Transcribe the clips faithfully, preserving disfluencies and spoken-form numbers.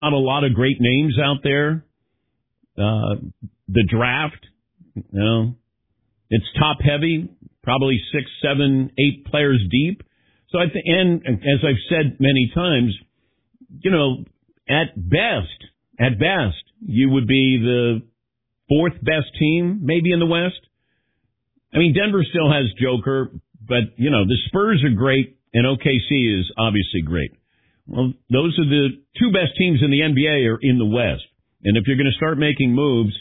not a lot of great names out there. Uh, the draft, you know, it's top heavy, probably six, seven, eight players deep. So I think, and as I've said many times, you know, at best, at best, you would be the fourth best team, maybe in the West. I mean, Denver still has Joker, but, you know, the Spurs are great, and O K C is obviously great. Well, those are the two best teams in the N B A are in the West. And if you're going to start making moves,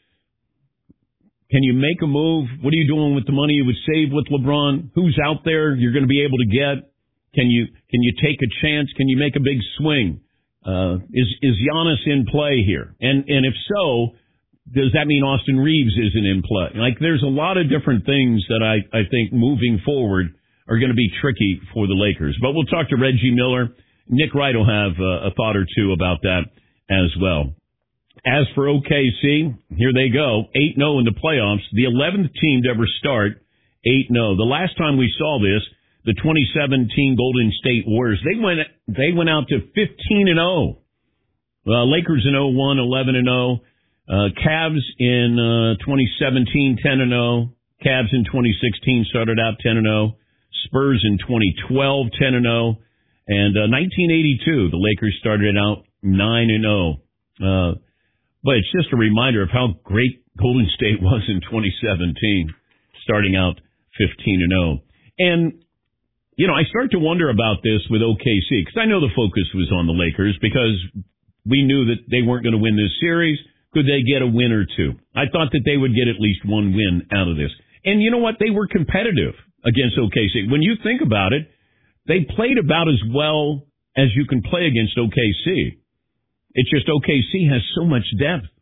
can you make a move? What are you doing with the money you would save with LeBron? Who's out there you're going to be able to get? Can you can you take a chance? Can you make a big swing? Uh, is is Giannis in play here? And and if so, does that mean Austin Reeves isn't in play? Like, there's a lot of different things that I, I think moving forward are going to be tricky for the Lakers. But we'll talk to Reggie Miller. Nick Wright will have uh, a thought or two about that as well. As for O K C, here they go, eight and oh in the playoffs. The eleventh team to ever start eight and oh. The last time we saw this, the twenty seventeen Golden State Warriors, they went they went out to fifteen and oh. Uh, Lakers in oh one, eleven and oh. Uh, Cavs in uh, twenty seventeen, ten and oh. Cavs in twenty sixteen started out ten and oh. Spurs in twenty twelve, ten and oh. And uh, nineteen eighty-two, the Lakers started out nine and oh. Uh, but it's just a reminder of how great Golden State was in twenty seventeen, starting out fifteen and oh. And, you know, I start to wonder about this with O K C, because I know the focus was on the Lakers, because we knew that they weren't going to win this series. Could they get a win or two? I thought that they would get at least one win out of this. And you know what? They were competitive against O K C. When you think about it, they played about as well as you can play against O K C. It's just O K C has so much depth.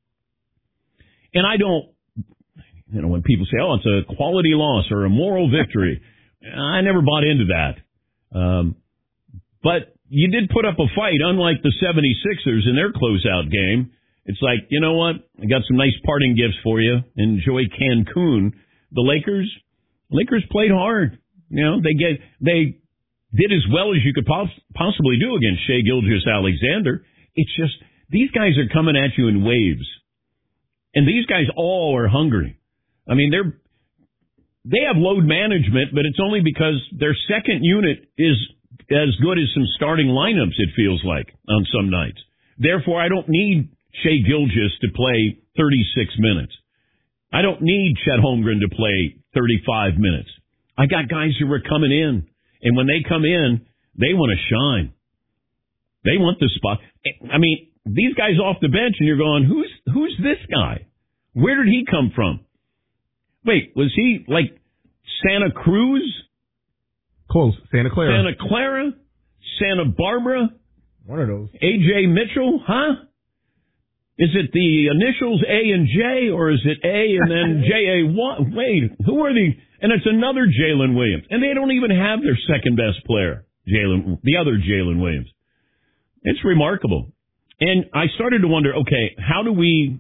And I don't, you know, when people say, oh, it's a quality loss or a moral victory, I never bought into that. Um, but you did put up a fight, unlike the seventy-sixers in their closeout game. It's like, you know what? I got some nice parting gifts for you. Enjoy Cancun. The Lakers, Lakers played hard. You know, they get, they did as well as you could poss- possibly do against Shai Gilgeous-Alexander. It's just, these guys are coming at you in waves. And these guys all are hungry. I mean, they're, they have load management, but it's only because their second unit is as good as some starting lineups, it feels like, on some nights. Therefore, I don't need Shai Gilgeous to play thirty-six minutes. I don't need Chet Holmgren to play thirty-five minutes. I got guys who are coming in, and when they come in, they want to shine. They want the spot. I mean, these guys off the bench, and you're going, who's who's this guy? Where did he come from? Wait, was he like Santa Cruz? Close. Santa Clara. Santa Clara? Santa Barbara? One of those. A J Mitchell? Huh? Is it the initials A and J, or is it A and then J A one? Wait, who are the... And it's another Jalen Williams. And they don't even have their second best player, Jalen, the other Jalen Williams. It's remarkable. And I started to wonder, okay, how do we...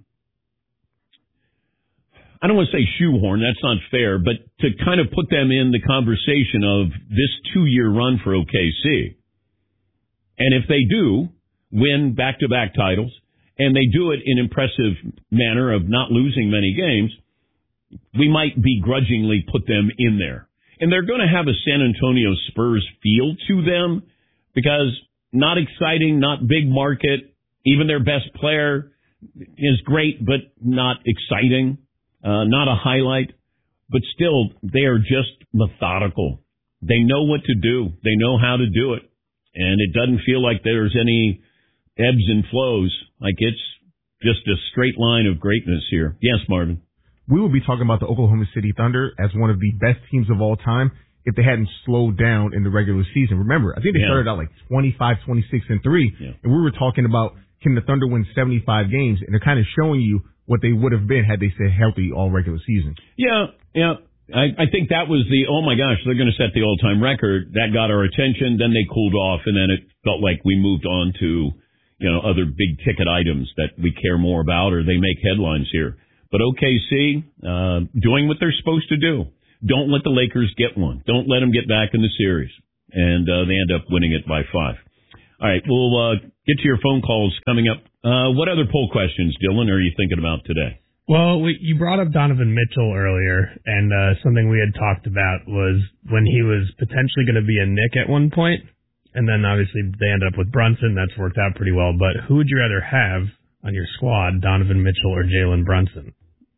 I don't want to say shoehorn, that's not fair, but to kind of put them in the conversation of this two-year run for O K C. And if they do win back-to-back titles, and they do it in impressive manner of not losing many games, we might begrudgingly put them in there. And they're going to have a San Antonio Spurs feel to them, because not exciting, not big market, even their best player is great, but not exciting. Uh, not a highlight, but still, they are just methodical. They know what to do. They know how to do it. And it doesn't feel like there's any ebbs and flows. Like it's just a straight line of greatness here. Yes, Marvin. We would be talking about the Oklahoma City Thunder as one of the best teams of all time if they hadn't slowed down in the regular season. Remember, I think they yeah. started out like twenty-five, twenty-six, and three, yeah. and we were talking about can the Thunder win seventy-five games, and they're kind of showing you what they would have been had they stayed healthy all regular season. Yeah, yeah. I, I think that was the, oh my gosh, they're going to set the all-time record. That got our attention. Then they cooled off, and then it felt like we moved on to, you know, other big-ticket items that we care more about, or they make headlines here. But O K C, uh, doing what they're supposed to do. Don't let the Lakers get one. Don't let them get back in the series. And uh, they end up winning it by five. All right, we'll uh, get to your phone calls coming up. Uh, what other poll questions, Dylan, are you thinking about today? Well, we, you brought up Donovan Mitchell earlier, and uh, something we had talked about was when he was potentially going to be a Knick at one point, and then obviously they ended up with Brunson. That's worked out pretty well. But who would you rather have on your squad, Donovan Mitchell or Jalen Brunson?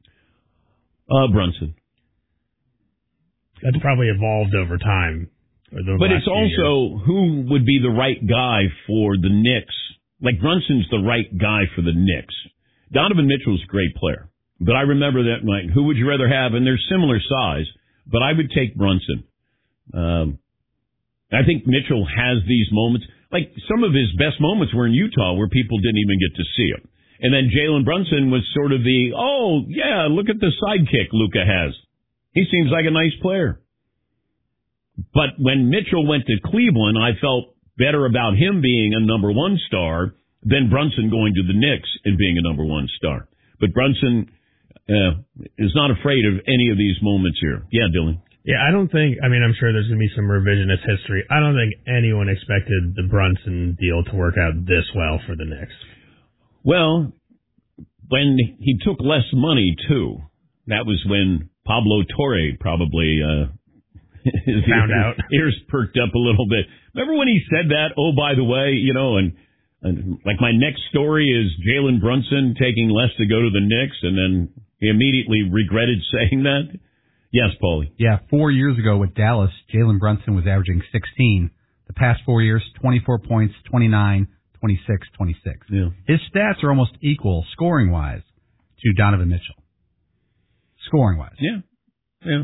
Uh, Brunson. That's probably evolved over time. But it's also years. Who would be the right guy for the Knicks. Like Brunson's the right guy for the Knicks. Donovan Mitchell's a great player. But I remember that, like, who would you rather have? And they're similar size, but I would take Brunson. Um, I think Mitchell has these moments. Like, some of his best moments were in Utah where people didn't even get to see him. And then Jalen Brunson was sort of the, oh, yeah, look at the sidekick Luka has. He seems like a nice player. But when Mitchell went to Cleveland, I felt better about him being a number one star than Brunson going to the Knicks and being a number one star. But Brunson uh, is not afraid of any of these moments here. Yeah, Dylan. Yeah, I don't think, I mean, I'm sure there's going to be some revisionist history. I don't think anyone expected the Brunson deal to work out this well for the Knicks. Well, when he took less money, too, that was when Pablo Torre probably uh, found ears, out. Ears perked up a little bit. Remember when he said that? Oh, by the way, you know, and, and like my next story is Jalen Brunson taking less to go to the Knicks, and then he immediately regretted saying that. Yes, Paulie. Yeah, four years ago with Dallas, Jalen Brunson was averaging sixteen. The past four years, twenty-four points, twenty-nine, twenty-six, twenty-six. Yeah. His stats are almost equal, scoring-wise, to Donovan Mitchell. Scoring-wise. Yeah, yeah.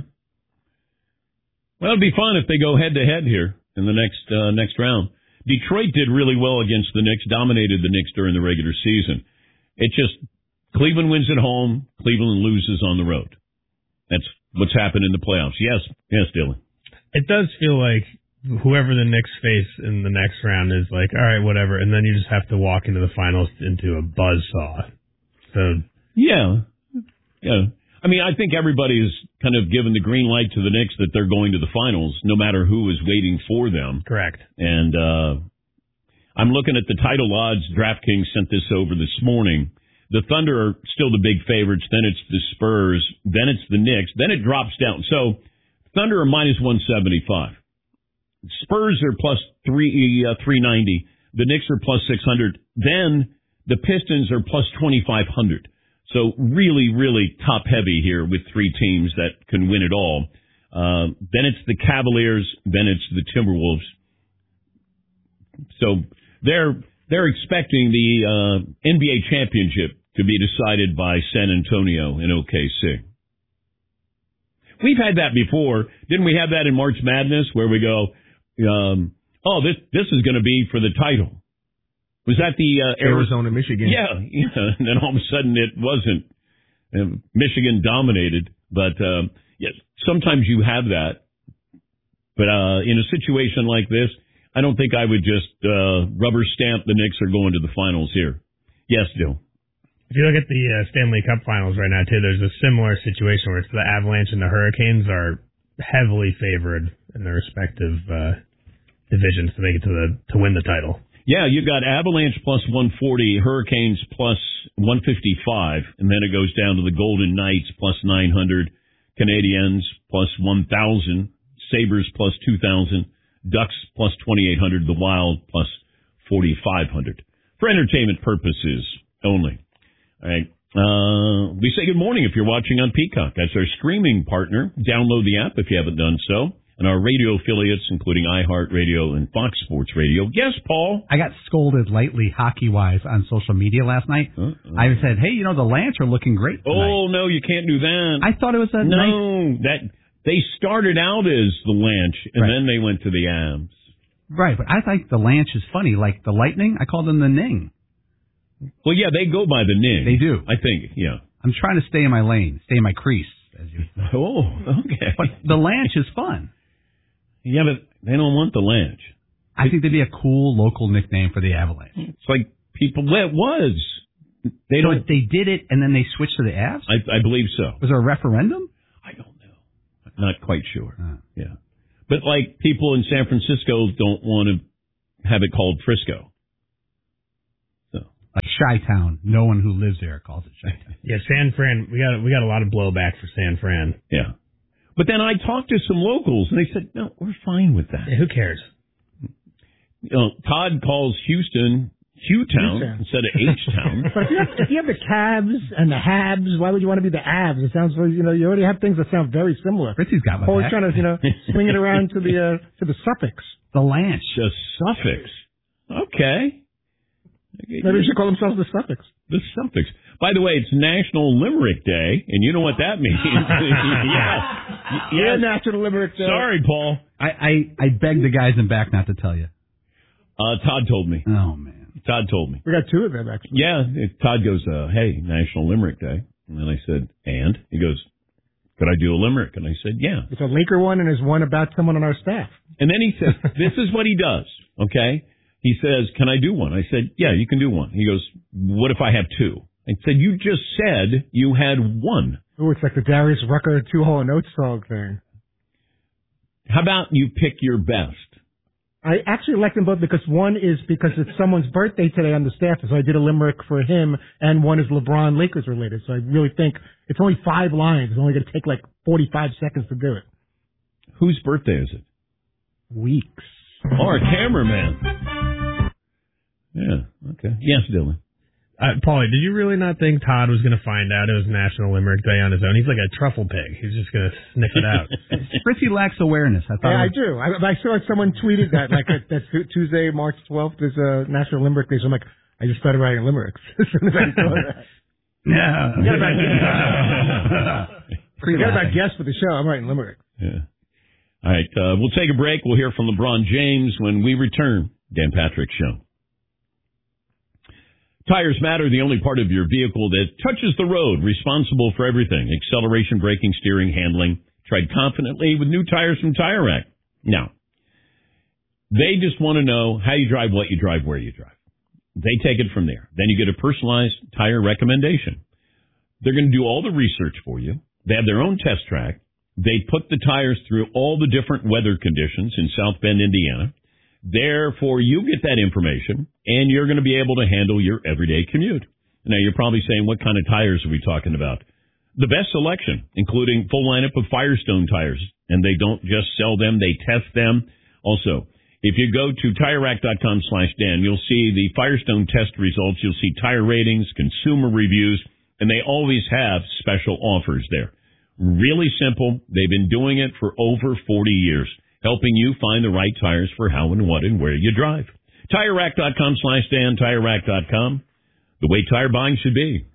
Well, it'd be fun if they go head-to-head here in the next uh, next round. Detroit did really well against the Knicks, dominated the Knicks during the regular season. It just, Cleveland wins at home, Cleveland loses on the road. That's what's happened in the playoffs. Yes, yes, Dylan. It does feel like whoever the Knicks face in the next round is like, all right, whatever, and then you just have to walk into the finals into a buzzsaw. So yeah, yeah. I mean, I think everybody is kind of given the green light to the Knicks that they're going to the finals, no matter who is waiting for them. Correct. And uh, I'm looking at the title odds. DraftKings sent this over this morning. The Thunder are still the big favorites. Then it's the Spurs. Then it's the Knicks. Then it drops down. So Thunder are minus one seventy-five. Spurs are plus three uh, three ninety. The Knicks are plus six hundred. Then the Pistons are plus twenty-five hundred. So really, really top heavy here with three teams that can win it all. Uh, then it's the Cavaliers. Then it's the Timberwolves. So they're they're expecting the uh, N B A championship to be decided by San Antonio and O K C. We've had that before. Didn't we have that in March Madness where we go, um, oh, this this is going to be for the title? Was that the uh, Arizona, Michigan? Yeah, yeah. And then all of a sudden it wasn't. Uh, Michigan dominated. But um, yes, sometimes you have that. But uh, in a situation like this, I don't think I would just uh, rubber stamp the Knicks are going to the finals here. Yes, Joe. If you look at the uh, Stanley Cup Finals right now, too, there's a similar situation where it's the Avalanche and the Hurricanes are heavily favored in their respective uh, divisions to make it to the to win the title. Yeah, you've got Avalanche plus one forty, Hurricanes plus one fifty-five, and then it goes down to the Golden Knights plus nine hundred, Canadiens plus one thousand, Sabres plus two thousand, Ducks plus twenty-eight hundred, the Wild plus forty-five hundred. For entertainment purposes only. All right. Uh, we say good morning if you're watching on Peacock. That's our streaming partner. Download the app if you haven't done so. And our radio affiliates, including iHeartRadio and Fox Sports Radio. Yes, Paul? I got scolded lightly hockey-wise on social media last night. Uh, uh, I said, hey, you know, the Lance are looking great tonight. Oh, no, you can't do that. I thought it was a no, nice... No, that they started out as the Lance, and right. then they went to the Avs. Right, but I think the Lance is funny. Like the Lightning, I call them the Ning. Well, yeah, they go by the Ning. They do. I think, yeah. I'm trying to stay in my lane, stay in my crease. As you oh, okay. But the Lance is fun. Yeah, but they don't want the Lance. I think they'd be a cool local nickname for the Avalanche. It's like people, well, it was. They so don't. They did it, and then they switched to the Avs? I, I believe so. Was there a referendum? I don't know. I'm not quite sure. Uh. Yeah. But like people in San Francisco don't want to have it called Frisco. Like Chi-Town. No one who lives there calls it Chi-Town. Yeah, San Fran, we got we got a lot of blowback for San Fran. Yeah. But then I talked to some locals, and they said, no, we're fine with that. Yeah, who cares? You know, Todd calls Houston Hugh-town instead of H-town. But if you, have, if you have the Cavs and the Habs, why would you want to be the Abs? It sounds like, you know, you already have things that sound very similar. Fritzy's got my Always back. trying to, you know, swing it around to the uh, to the suffix. The Lanch. The suffix. Okay. Maybe they should call themselves the suffix. The suffix. By the way, it's National Limerick Day, and you know what that means. yes. Yeah, yes. National Limerick Day. Sorry, Paul. I, I, I begged the guys in back not to tell you. Uh, Todd told me. Oh, man. Todd told me. We got two of them, actually. Yeah. Todd goes, uh, hey, National Limerick Day. And then I said, and? He goes, could I do a limerick? And I said, yeah. It's a Laker one, and there's one about someone on our staff. And then he said, this is what he does, okay? He says, can I do one? I said, yeah, you can do one. He goes, what if I have two? I said, you just said you had one. Oh, it's like the Darius Rucker two-hole notes song thing. How about you pick your best? I actually like them both because one is because it's someone's birthday today on the staff, so I did a limerick for him, and one is LeBron Lakers related. So I really think it's only five lines. It's only going to take like forty-five seconds to do it. Whose birthday is it? Weeks. Oh, our cameraman. Yeah, okay. Yes, Dylan. Uh, Paulie, did you really not think Todd was going to find out it was National Limerick Day on his own? He's like a truffle pig. He's just going to sniff it out. Fritzy lacks awareness. I thought. Yeah, I was... do. I, I saw someone tweeted that, like, that Tuesday, March twelfth is a National Limerick Day. So I'm like, I just started writing limericks as soon as I saw that. Yeah. Forget about, Forget about guests for the show. I'm writing limericks. Yeah. All right, uh, we'll take a break. We'll hear from LeBron James when we return. Dan Patrick Show. Tires Matter, the only part of your vehicle that touches the road, responsible for everything. Acceleration, braking, steering, handling. Tried confidently with new tires from Tire Rack. Now, they just want to know how you drive, what you drive, where you drive. They take it from there. Then you get a personalized tire recommendation. They're going to do all the research for you. They have their own test track. They put the tires through all the different weather conditions in South Bend, Indiana. Therefore, you get that information, and you're going to be able to handle your everyday commute. Now, you're probably saying, what kind of tires are we talking about? The best selection, including full lineup of Firestone tires. And they don't just sell them, they test them. Also, if you go to TireRack.com slash Dan, you'll see the Firestone test results. You'll see tire ratings, consumer reviews, and they always have special offers there. Really simple. They've been doing it for over forty years. Helping you find the right tires for how and what and where you drive. TireRack.com slash Dan, TireRack dot com. The way tire buying should be.